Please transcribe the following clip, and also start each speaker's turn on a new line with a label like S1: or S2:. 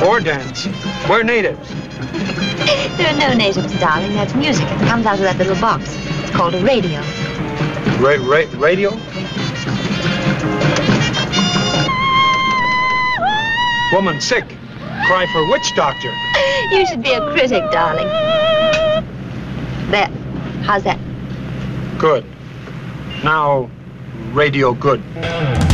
S1: Or dance. We're natives.
S2: There are no natives, darling. That's music. It comes out of that little box. It's called a radio.
S1: Radio? Woman sick. Cry for witch doctor.
S2: You should be a critic, darling. There. How's that?
S1: Good. Now, radio good.